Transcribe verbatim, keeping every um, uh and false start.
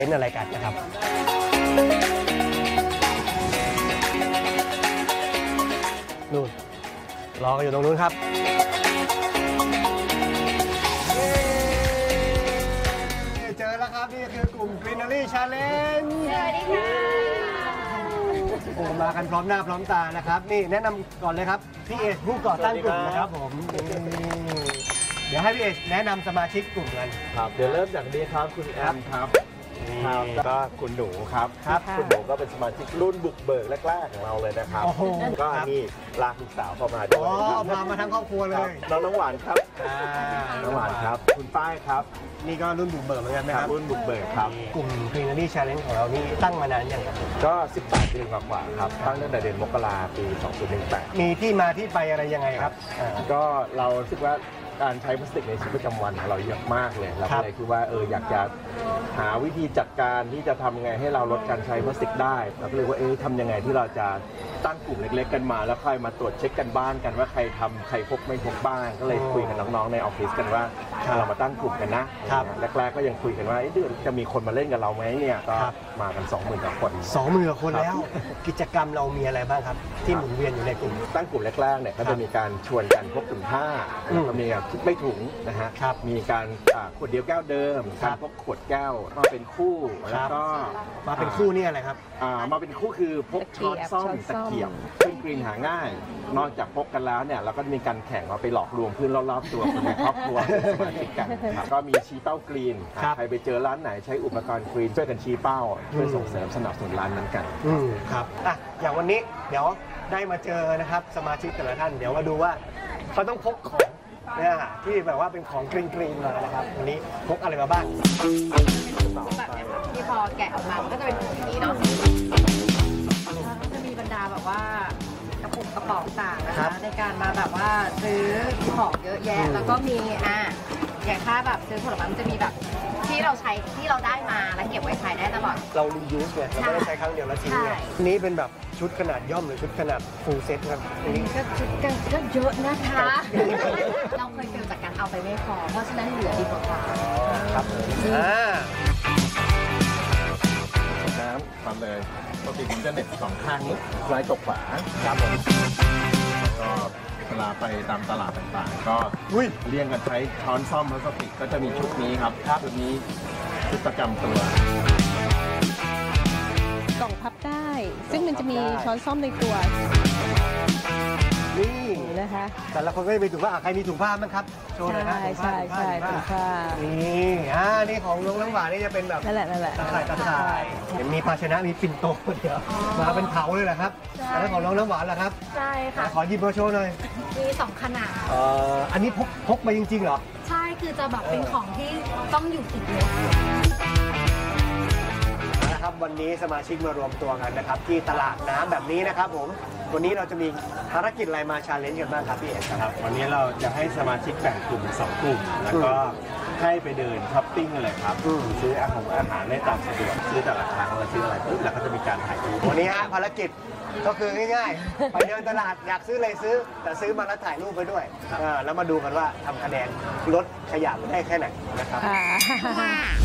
เป็นอะไรกันนะครับนู่นรอกันอยู่ตรงนู้นครับเจอแล้วครับนี่คือกลุ่ม Greenery Challenge สวัสดีค่ะโอ้มากันพร้อมหน้าพร้อมตานะครับนี่แนะนำก่อนเลยครับพี่เอชผู้ก่อตั้งกลุ่มนะครับผมเดี๋ยวให้พี่เอชแนะนำสมาชิกกลุ่มกันครับเดี๋ยวเริ่มจากนี้ครับคุณแอมครับครับก็คุณหนูครับครับคุณหนูก็เป็นสมาชิกรุ่นบุกเบิกแรกๆของเราเลยนะครับโอ้โหก็ครับนี่ลากลูกสาวเข้ามาด้อ๋วอยครับพามาทั้งครอบครัวเลครับยน้องน้องหวานครับอ่าน้องหวานครับ คุณป้ายครับนี่ก็รุ่นบุกเบิกเหมือนกันไหมครับรุ่นบุกเบิกครับกลุ่ม Greenery Challenge ของเรานี่ตั้งมานานยังครับก็สิบแปดเดือนกว่าๆครับตั้งตั้งแต่เดือนมกราปีสองพันสิบแปดมีที่มาที่ไปอะไรยังไงครับอ่าก็เราคิดว่าการใช้พลาสติกในชีวิตประจำวันของเราเยอะมากเลยเราครัก็บเลยคิดว่าเอออยากจะหาวิธีจัดการที่จะทำไงให้เราลดการใช้พลาสติกได้เราก็เลยว่าเอ๊ะทำยังไงที่เราจะตั้งกลุ่มเล็กๆกันมา แล้วค่อยมาตรวจเช็คกันบ้านกันว่าใครทำใครพกไม่พกบ้างก็เลยคุยกับน้องๆในออฟฟิศกันว่าเรามาตั้งกลุ่มกันนะครับ แรกๆก็ยังคุยกันว่าเอ๊ะเดือนจะมีคนมาเล่นกับเราไหมเนี่ยก็ครับมากันสองหมื่นกว่าคนสองหมื่นกว่าคนแล้วครับกิจกรรมเรามีอะไรบ้างครับ ที่หมุนเวียนอยู่ในกลุ่มตั้งกลุ่มแรกๆเนี่ยก็จะมีการชวนกันพกถุงผ้าอืมแล้วก็มีการคิดไม่ถุงนะฮะครับมีการอ่าขวดเดียวแก้วเดิมครักาบรพกขวดแก้วมาเป็นคู่แล้วก็มาเป็นคู่นี่อะไรครับอ่ามาเป็นคู่คือพกช้อนซ่อมตะเกียบซึ่งกรีนหาง่าย นอกจากพกกันแล้วเนี่ยเราก็มีการแข่งมาไปหลอกลวงเพื่อนรอบๆตัวคนในครอบครัวสมาชิกกันครับก็มีชี้เป้ากรีนอ่ะครับใครไปเจอร้านไหนใช้อุปกรณ์กรีนช่วยกันชี้เป้าช่วยส่งเสริมสนับสนุนร้านนั้นกันอืมครับอ่ะอย่างวันนี้เดี๋ยวได้มาเจอนะครับสมาชิกแต่ละท่านเดี๋ยวมาดูว่าเขาต้องพกของเนี่ยที่แบบว่าเป็นของกรีนกรีนมานะครับวันนี้พกอะไรมาบ้างแบบเนี้ยค่ะที่พอแกะออกมา มันก็จะเป็นอย่างนี้เนาะแล้วก็จะมีบรรดาแบบว่ากระปุกกระป๋องต่างนะครัคะบในการมาแบบว่าซื้อของเยอะแยะอืมแล้วก็มีอ่ะอย่างถ้าแบบซื้อผลไม้มันจะมีแบบที่เราใช้ที่เราได้มาแล้วเก็บไว้ใช้ได้ตลอดเรา reuse เนี่ยเราไม่ได้ใช้ครั้งเดียวแล้วทิ้งไงใช่อันนี้เป็นแบบชุดขนาดย่อมหรือชุดขนาด full set ครับอันนี้ก็ชุดกันก็เยอะนะคะ เราเคยเจอจากการเอาไปไม่พอ เพราะฉะนั้นเหลือดีกว่าค่ะครับผมอ่าน้ำทำเลยปกติผมจะเน็ตสองข้างนี้ซ้ายกับขวาครับผมก็เวลาไปตามตลาดต่างๆ ก็อุ้ยเลี่ยงกันใช้ช้อนซ่อมพลาสติกก็จะมีชุดนี้ครับชุดนี้ชุดประจำตัวกล่องพับได้ ซึ่งมันจะมีช้อนซ่อมในตัวนี่นะคะแต่ละคนก็จะมีถุงผ้าอ่ะใครมีถุงผ้าบ้างครับโชว์หน่อยใช่นะใช่ใช่ถุถุงงผ้าผ้านี่อ่านี่ของน้องน้ำหวานนี่จะเป็นแบบนั่นแหละนั่นแหละตะข่ายตะข่ายเห็นมีภาชนะมีปิ่นโตเดียวมาเป็นเผาเลยเหรอครับใช่อันนั้นของน้องน้ำหวานเหรอครับใช่ค่ะขอหยิบมาโชว์หน่อยมีสองขนาดเอ่ออันนี้พกพกมาจริงๆเหรอใช่ คือจะแบบเป็นของที่ต้องอยู่ติดรถนะครับวันนี้สมาชิกมารวมตัวกันนะครับที่ตลาดน้ำแบบนี้นะครับผมวันนี้เราจะมีภารกิจอะไรมาชาเลนจ์กันบ้างครับพี่เอกครับครับวันนี้เราจะให้สมาชิกแบ่งกลุ่มเป็นสองกลุ่ม แล้วก็ให้ไปเดินช้อปปิ้งกันเลยครับอืมซื้ออาหารอาหารได้ตามสะดวกซื้อแต่ละครั้งเราซื้ออะไรปุ๊บแล้วก็จะมีการถ่ายรูปวันนี้ฮะภารกิจก็คือง่ายๆ ไปเดินตลาดอยากซื้ออะไรซื้อ แต่ซื้อมาแล้วถ่ายรูปไปด้วยอ่าแล้วมาดูกันว่าทำคะแนนลดขยะได้แค่ไหนนะครับอ่า